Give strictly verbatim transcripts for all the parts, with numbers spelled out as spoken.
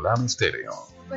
Abraham Estéreo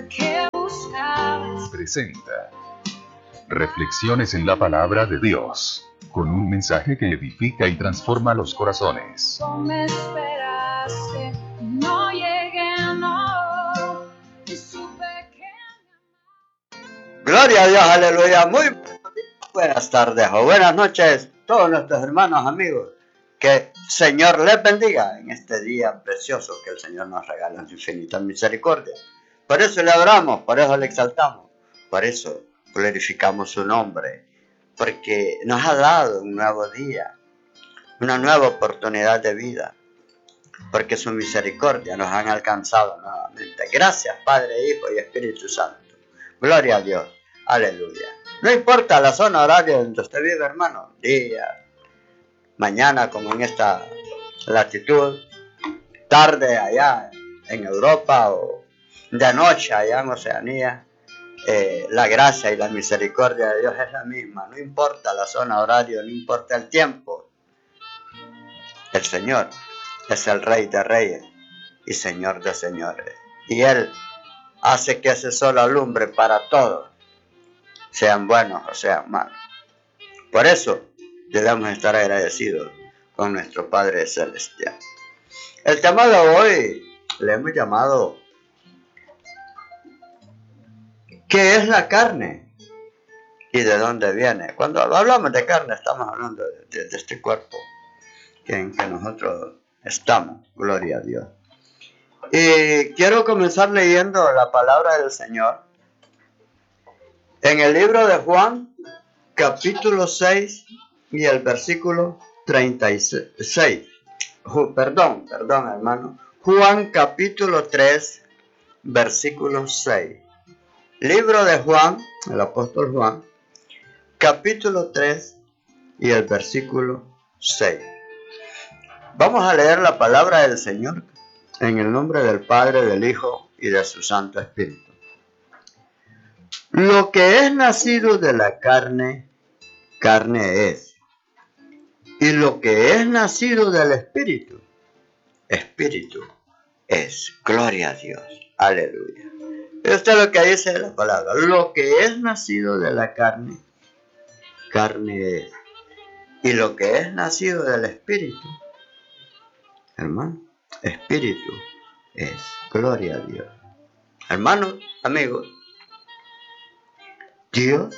presenta Reflexiones en la Palabra de Dios, con un mensaje que edifica y transforma los corazones. Me esperaste, no llegué, no, y supe que... Gloria a Dios, aleluya. Muy buenas tardes o buenas noches, todos nuestros hermanos, amigos. Que el Señor les bendiga en este día precioso que el Señor nos regala en su infinita misericordia. Por eso le adoramos, por eso le exaltamos, por eso glorificamos su nombre, porque nos ha dado un nuevo día, una nueva oportunidad de vida, porque su misericordia nos han alcanzado nuevamente. Gracias, Padre, Hijo y Espíritu Santo. Gloria a Dios, aleluya. No importa la zona horaria donde usted vive, hermano, día, mañana como en esta latitud, tarde allá en Europa o de noche allá en Oceanía, eh, la gracia y la misericordia de Dios es la misma. No importa la zona horaria, no importa el tiempo. El Señor es el Rey de Reyes y Señor de Señores. Y Él hace que ese sol alumbre para todos, sean buenos o sean malos. Por eso debemos estar agradecidos con nuestro Padre Celestial. El tema de hoy le hemos llamado ¿qué es la carne? ¿Y de dónde viene? Cuando hablamos de carne estamos hablando de, de, de este cuerpo en que nosotros estamos, gloria a Dios. Y quiero comenzar leyendo la palabra del Señor en el libro de Juan, capítulo seis y el versículo treinta y seis. Uh, perdón, perdón, hermano. Juan, capítulo tres, versículo seis. Libro de Juan, el apóstol Juan, capítulo tres y el versículo seis. Vamos a leer la palabra del Señor en el nombre del Padre, del Hijo y de su Santo Espíritu. Lo que es nacido de la carne, carne es. Y lo que es nacido del Espíritu, Espíritu es. Gloria a Dios. Aleluya. Esto es lo que dice la palabra. Lo que es nacido de la carne, carne es. Y lo que es nacido del Espíritu, hermano, Espíritu es. Gloria a Dios. Hermanos, amigos, Dios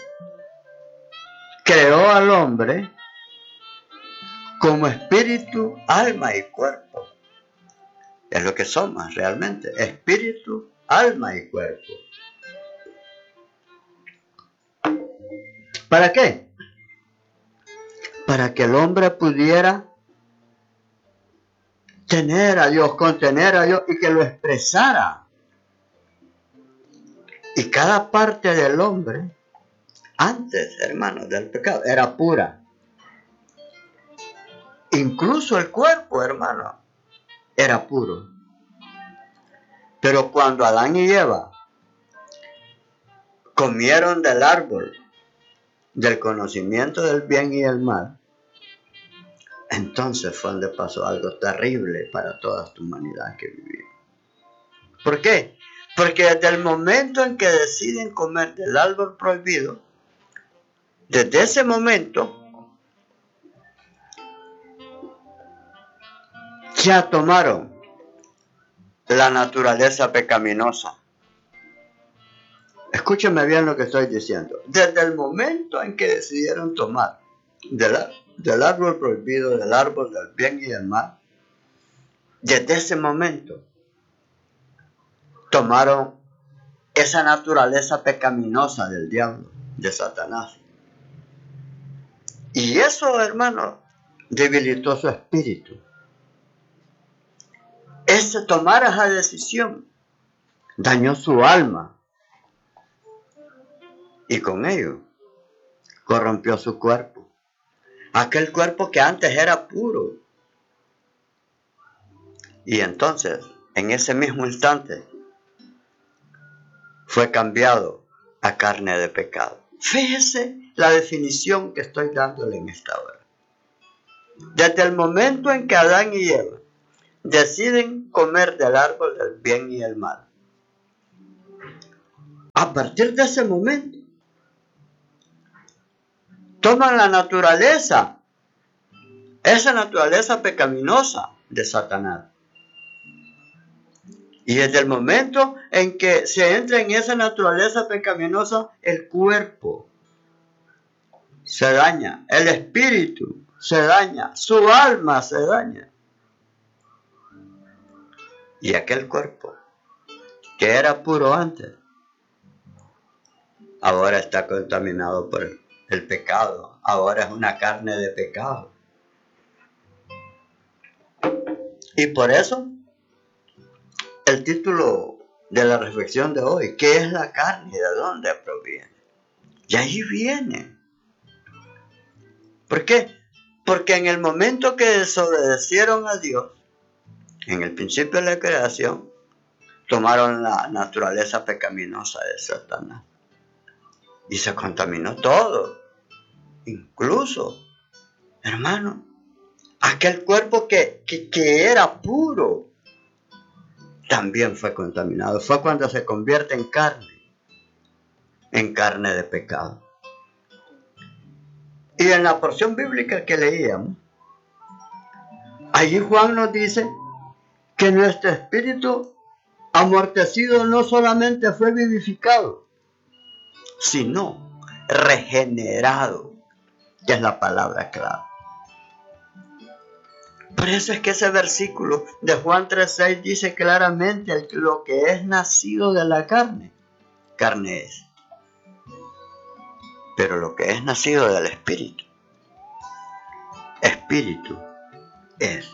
creó al hombre como espíritu, alma y cuerpo. Es lo que somos realmente. Espíritu, alma y cuerpo. ¿Para qué? Para que el hombre pudiera tener a Dios, contener a Dios y que lo expresara. Y cada parte del hombre, antes, hermanos, del pecado, era pura. Incluso el cuerpo, hermano, era puro. Pero cuando Adán y Eva comieron del árbol del conocimiento del bien y el mal, entonces fue donde pasó algo terrible para toda esta humanidad que vivía. ¿Por qué? Porque desde el momento en que deciden comer del árbol prohibido, desde ese momento ya tomaron la naturaleza pecaminosa. Escúcheme bien lo que estoy diciendo. Desde el momento en que decidieron tomar del, del árbol prohibido, del árbol del bien y del mal, desde ese momento tomaron esa naturaleza pecaminosa del diablo, de Satanás. Y eso, hermano, debilitó su espíritu. Ese tomar esa decisión dañó su alma y con ello corrompió su cuerpo. Aquel cuerpo que antes era puro. Y entonces, en ese mismo instante, fue cambiado a carne de pecado. Fíjese la definición que estoy dándole en esta hora. Desde el momento en que Adán y Eva deciden comer del árbol del bien y el mal, a partir de ese momento, toman la naturaleza, esa naturaleza pecaminosa de Satanás. Y desde el momento en que se entra en esa naturaleza pecaminosa, el cuerpo se daña, el espíritu se daña, su alma se daña. Y aquel cuerpo, que era puro antes, ahora está contaminado por el pecado. Ahora es una carne de pecado. Y por eso, el título de la reflexión de hoy, ¿qué es la carne y de dónde proviene? Y ahí viene. ¿Por qué? Porque en el momento que desobedecieron a Dios, en el principio de la creación, tomaron la naturaleza pecaminosa de Satanás. Y se contaminó todo. Incluso, hermano, aquel cuerpo que, que, que era puro, también fue contaminado. Fue cuando se convierte en carne, en carne de pecado. Y en la porción bíblica que leíamos, allí Juan nos dice que nuestro espíritu amortecido no solamente fue vivificado, sino regenerado, que es la palabra clave. Por eso es que ese versículo de Juan tres seis dice claramente lo que es nacido de la carne, carne es. Pero lo que es nacido del espíritu, espíritu es.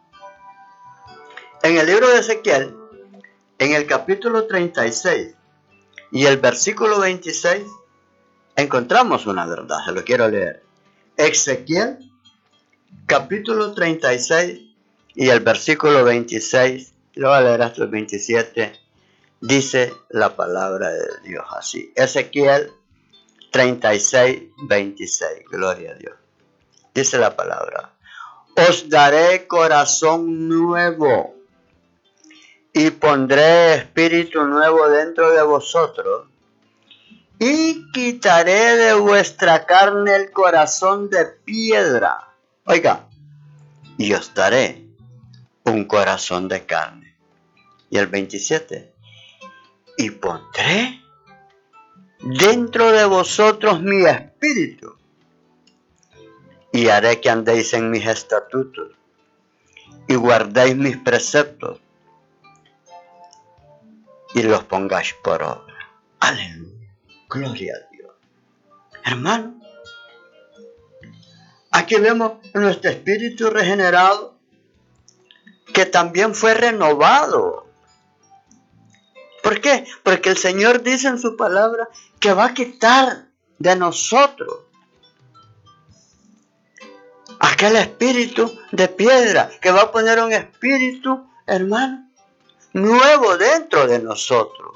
En el libro de Ezequiel, en el capítulo treinta y seis y el versículo veintiséis, encontramos una verdad, se lo quiero leer. Ezequiel, capítulo treinta y seis y el versículo veintiséis, lo voy a leer hasta el veintisiete, dice la palabra de Dios así. Ezequiel treinta y seis, veintiséis, gloria a Dios. Dice la palabra: os daré corazón nuevo y pondré espíritu nuevo dentro de vosotros, y quitaré de vuestra carne el corazón de piedra. Oiga, y os daré un corazón de carne. Y el veintisiete, y pondré dentro de vosotros mi espíritu, y haré que andéis en mis estatutos, y guardéis mis preceptos, y los pongáis por obra. Aleluya, gloria a Dios. Hermano, aquí vemos nuestro espíritu regenerado, que también fue renovado. ¿Por qué? Porque el Señor dice en su palabra que va a quitar de nosotros aquel espíritu de piedra, que va a poner un espíritu, hermano, nuevo dentro de nosotros.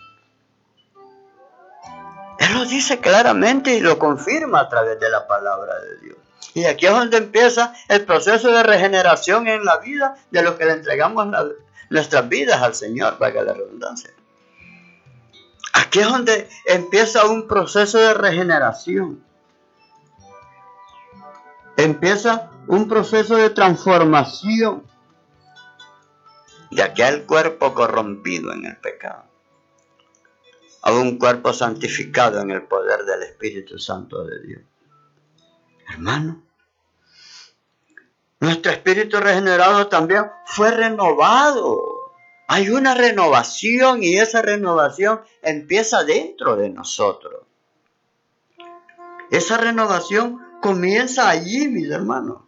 Él lo dice claramente y lo confirma a través de la palabra de Dios. Y aquí es donde empieza el proceso de regeneración en la vida de los que le entregamos la, nuestras vidas al Señor, valga la redundancia. Aquí es donde empieza un proceso de regeneración. Empieza un proceso de transformación de aquel cuerpo corrompido en el pecado a un cuerpo santificado en el poder del Espíritu Santo de Dios. Hermano, nuestro espíritu regenerado también fue renovado. Hay una renovación y esa renovación empieza dentro de nosotros. Esa renovación comienza allí, mis hermanos.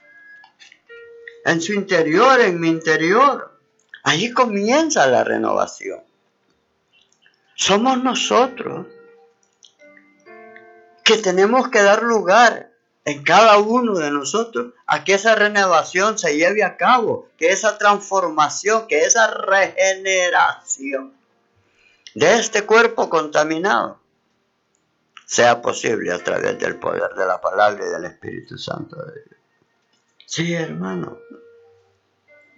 En su interior, en mi interior. Allí comienza la renovación. Somos nosotros que tenemos que dar lugar en cada uno de nosotros a que esa renovación se lleve a cabo, que esa transformación, que esa regeneración de este cuerpo contaminado sea posible a través del poder de la palabra y del Espíritu Santo de Dios. Sí, hermano.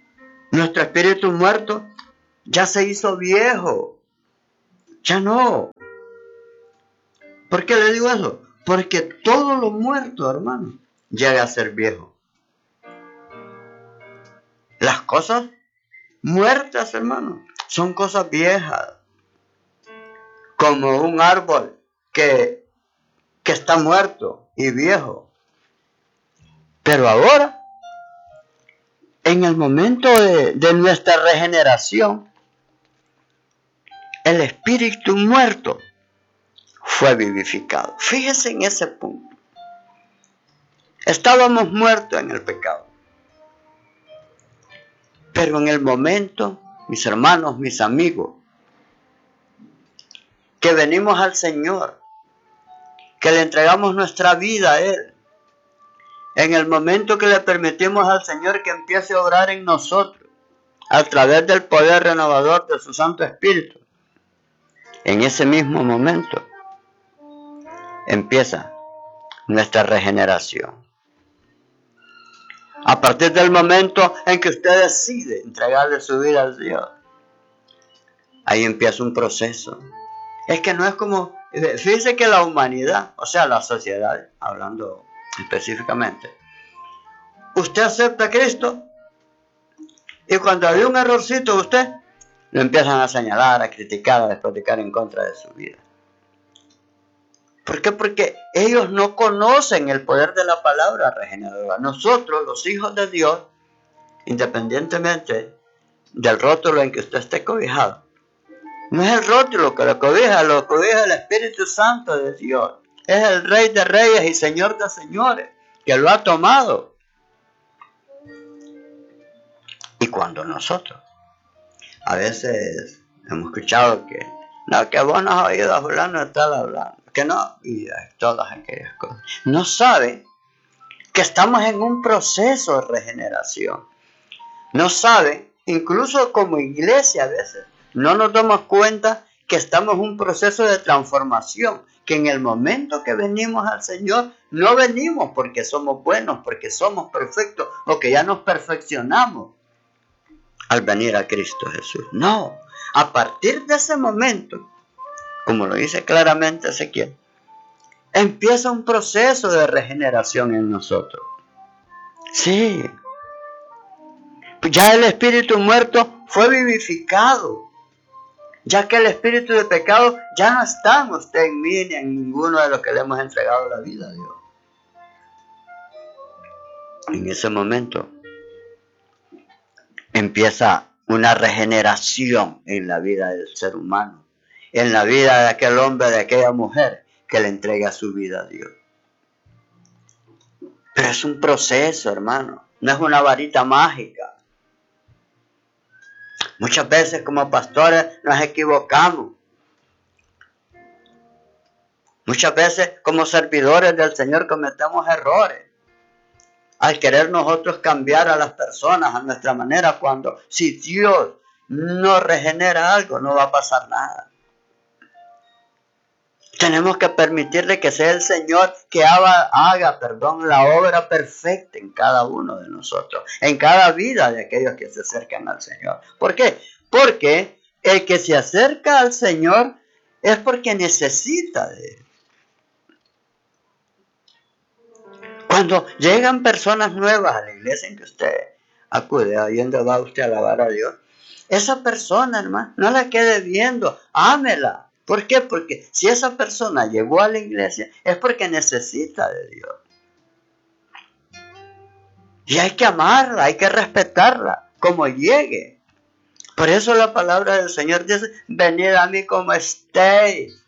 Nuestro espíritu muerto ya se hizo viejo. Ya no. ¿Por qué le digo eso? Porque todo lo muerto, hermano, llega a ser viejo. Las cosas muertas, hermano, son cosas viejas. Como un árbol que, que está muerto y viejo. Pero ahora, en el momento de, de nuestra regeneración, el espíritu muerto fue vivificado. Fíjense en ese punto. Estábamos muertos en el pecado. Pero en el momento, mis hermanos, mis amigos, que venimos al Señor, que le entregamos nuestra vida a Él, en el momento que le permitimos al Señor que empiece a obrar en nosotros, a través del poder renovador de su Santo Espíritu, en ese mismo momento empieza nuestra regeneración. A partir del momento en que usted decide entregarle su vida al Dios, ahí empieza un proceso. Es que no es como, fíjese que la humanidad, o sea, la sociedad, hablando específicamente, usted acepta a Cristo y cuando hay un errorcito de usted, lo empiezan a señalar, a criticar, a despotricar en contra de su vida. ¿Por qué? Porque ellos no conocen el poder de la palabra regeneradora. Nosotros, los hijos de Dios, independientemente del rótulo en que usted esté cobijado, no es el rótulo que lo cobija, lo cobija el Espíritu Santo de Dios. Es el Rey de Reyes y Señor de Señores, que lo ha tomado. Y cuando nosotros, a veces hemos escuchado que, no, que vos no has oído a fulano estar hablando, que no, y todas aquellas cosas. No sabe que estamos en un proceso de regeneración. No sabe, incluso como iglesia a veces, no nos damos cuenta que estamos en un proceso de transformación, que en el momento que venimos al Señor, no venimos porque somos buenos, porque somos perfectos, o que ya nos perfeccionamos al venir a Cristo Jesús. No, a partir de ese momento, como lo dice claramente Ezequiel, empieza un proceso de regeneración en nosotros. Sí, ya el espíritu muerto fue vivificado. Ya que el espíritu de pecado ya no está en usted, en mí, ni en ninguno de los que le hemos entregado la vida a Dios. En ese momento empieza una regeneración en la vida del ser humano, en la vida de aquel hombre, de aquella mujer que le entrega su vida a Dios. Pero es un proceso, hermano, no es una varita mágica. Muchas veces como pastores nos equivocamos. Muchas veces como servidores del Señor cometemos errores al querer nosotros cambiar a las personas a nuestra manera, cuando si Dios no regenera algo no va a pasar nada. Tenemos que permitirle que sea el Señor que haga, haga perdón, la obra perfecta en cada uno de nosotros, en cada vida de aquellos que se acercan al Señor. ¿Por qué? Porque el que se acerca al Señor es porque necesita de Él. Cuando llegan personas nuevas a la iglesia en que usted acude, ahí donde va usted a alabar a Dios, esa persona, hermano, no la quede viendo, ámela. ¿Por qué? Porque si esa persona llegó a la iglesia es porque necesita de Dios. Y hay que amarla, hay que respetarla, como llegue. Por eso la palabra del Señor dice, venid a mí como estéis.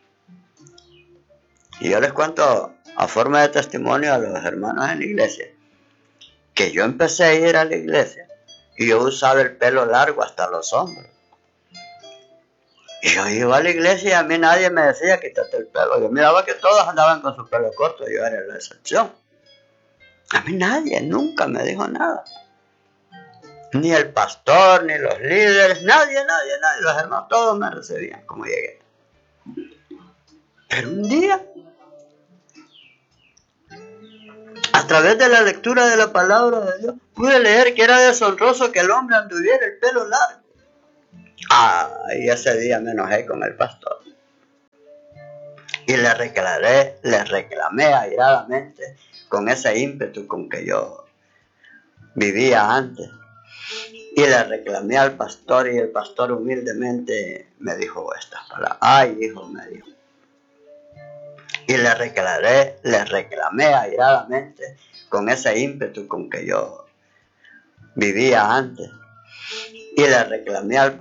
Y yo les cuento a forma de testimonio a los hermanos en la iglesia, que yo empecé a ir a la iglesia y yo usaba el pelo largo hasta los hombros. Y yo iba a la iglesia y a mí nadie me decía quítate el pelo. Yo miraba que todos andaban con su pelo corto, yo era la excepción. A mí nadie nunca me dijo nada. Ni el pastor, ni los líderes, nadie, nadie, nadie. Los hermanos todos me recibían como llegué. Pero un día, a través de la lectura de la palabra de Dios, pude leer que era deshonroso que el hombre anduviera el pelo largo. Ah, y ese día me enojé con el pastor. Y le reclamé, le reclamé airadamente con ese ímpetu con que yo vivía antes. Y le reclamé al pastor y el pastor humildemente me dijo estas palabras. Ay, hijo, me dijo. Y le reclamé, le reclamé airadamente con ese ímpetu con que yo vivía antes. Y le reclamé al